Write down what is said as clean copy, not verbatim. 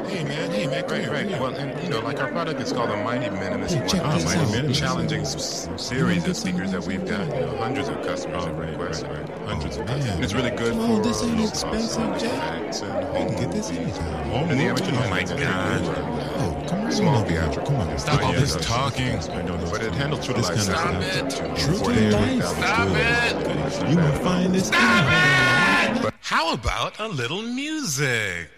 Hey man, come here. Right. Well, and like our product is called a Mighty Minimus Hey, check this Mighty out. Minimus, challenging series of speakers that we've got. Hundreds of customers have requested. Hundreds of customers. And it's really good Come on, for this ain't low expensive, cost Jack. effects and You home can get this anytime. And the amateur mic Oh, come right small on, theatrical. Come on, Stop all yeah, this yeah. talking. But it handles true to life. Stop it. True to life. Stop it. You gonna find this. How about a little music?